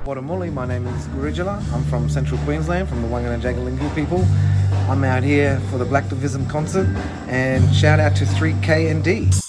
Wadamuli, my name is Gurijala. I'm from Central Queensland, from the Wangan and Jagalingou people. I'm out here for the Black Divism concert, and shout out to 3K and D.